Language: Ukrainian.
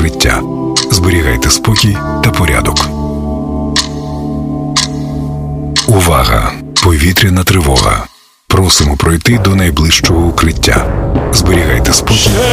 укриття. Зберігайте спокій та порядок. Увага! Повітряна тривога. Просимо пройти до найближчого укриття. Зберігайте спокій